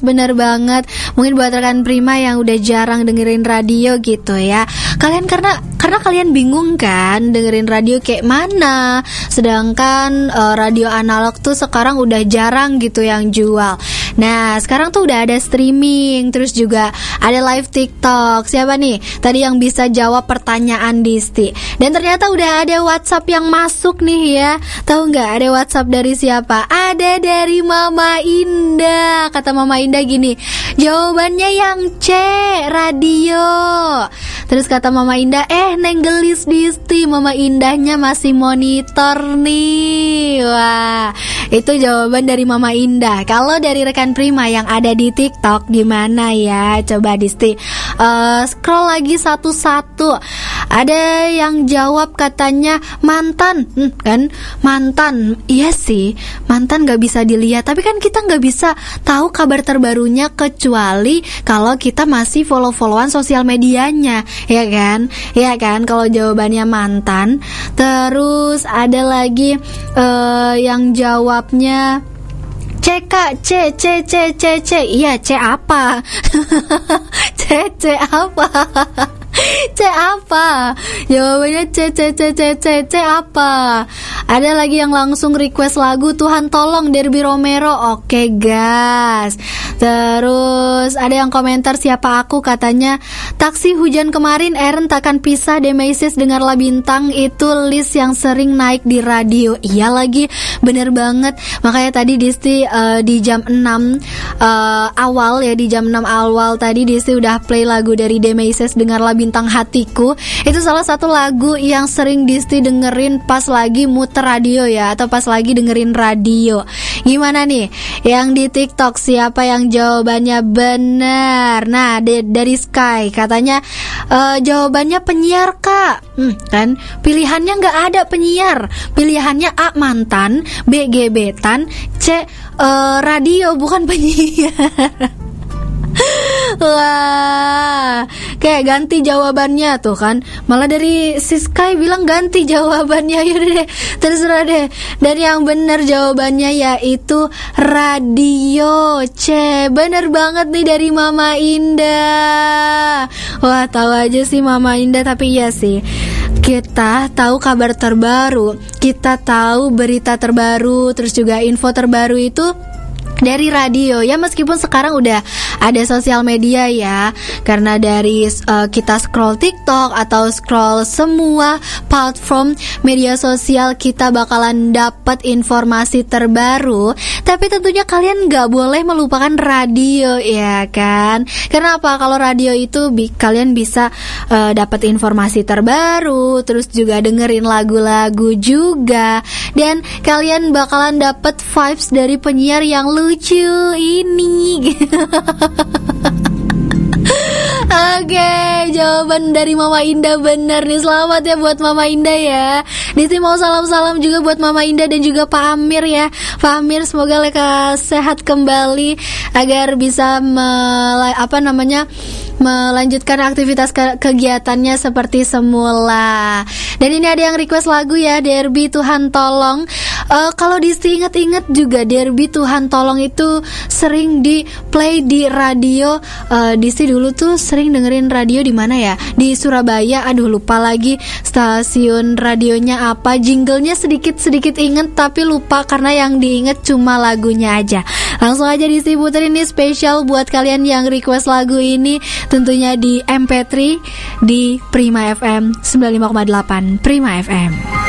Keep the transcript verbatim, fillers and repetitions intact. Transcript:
bener banget. Mungkin buat rekan Prima yang udah jarang dengerin radio gitu ya, kalian karena karena kalian bingung kan dengerin radio kayak mana. Sedangkan uh, radio analog tuh sekarang udah jarang gitu yang jual. Nah, sekarang tuh udah ada streaming, terus juga ada live TikTok. Siapa nih tadi yang bisa jawab pertanyaan Disti? Dan ternyata udah ada WhatsApp yang masuk nih ya. Tahu nggak ada WhatsApp dari siapa? Ada dari Mama Indah. Kata Mama Indah gini, jawabannya yang C, radio. Terus kata Mama Indah, eh Neng gelis Disti, Mama Indahnya masih monitor nih. Wah, itu jawaban dari Mama Indah. Kalau dari rekan Prima yang ada di TikTok gimana ya? Coba Disti uh, scroll lagi satu-satu. Ada yang jawab katanya mantan, hmm, kan mantan. Iya sih, mantan gak bisa dilihat. Tapi kan kita gak bisa tahu kabar terbarunya kecuali kalau kita masih follow-followan sosial medianya, ya kan? Ya kan, kalau jawabannya mantan. Terus ada lagi uh, yang jawabnya C Kak, C, C, C, C, C. Iya, C apa? C, C apa? C apa? Jawabannya C, C, C, C, C, C apa? Ada lagi yang langsung request lagu Tuhan Tolong Derby Romero. Oke gas. Terus ada yang komentar siapa aku, katanya taksi hujan kemarin Eren takkan pisah Demesis dengarlah bintang, itu list yang sering naik di radio. Iya lagi, bener banget. Makanya tadi Disti uh, di jam enam uh, awal ya, di jam enam awal tadi Disti udah play lagu dari Demesis dengarlah bintang hatiku. Itu salah satu lagu yang sering Disti dengerin pas lagi muter radio ya, atau pas lagi dengerin radio. Gimana nih yang di TikTok, siapa yang jawabannya benar? Nah, de- dari Sky katanya uh, jawabannya penyiar Kak. Hmm, kan pilihannya nggak ada penyiar, pilihannya A mantan, B gebetan, C uh, radio bukan penyiar. Wah, kayak ganti jawabannya tuh kan. Malah dari si Sky bilang ganti jawabannya. Yaudah deh, terserah deh. Dan yang benar jawabannya yaitu radio, C. Bener banget nih dari Mama Indah. Wah, tahu aja sih Mama Indah. Tapi iya sih, kita tahu kabar terbaru, kita tahu berita terbaru, terus juga info terbaru itu dari radio ya, meskipun sekarang udah ada sosial media ya. Karena dari uh, kita scroll TikTok atau scroll semua platform media sosial, kita bakalan dapat informasi terbaru. Tapi tentunya kalian gak boleh melupakan radio ya kan. Karena apa? Kalau radio itu bi- kalian bisa uh, dapat informasi terbaru, terus juga dengerin lagu-lagu juga, dan kalian bakalan dapat vibes dari penyiar yang lucu ini. Oke, jawaban dari Mama Indah benar nih. Selamat ya buat Mama Indah ya. Disti mau salam-salam juga buat Mama Indah dan juga Pak Amir ya. Pak Amir semoga lekas sehat kembali agar bisa mel- apa namanya melanjutkan aktivitas ke- kegiatannya seperti semula. Dan ini ada yang request lagu ya, Derby Tuhan Tolong. Uh, kalau Disti inget-inget juga Derby Tuhan Tolong itu sering di play di radio. Uh, Disti dulu tuh sering dengerin radio di mana ya? Di Surabaya. Aduh lupa lagi stasiun radionya apa. Jinglenya sedikit-sedikit inget tapi lupa karena yang diinget cuma lagunya aja. Langsung aja Disti puterin ini spesial buat kalian yang request lagu ini, tentunya di M P tiga di Prima F M sembilan puluh lima koma delapan Prima F M.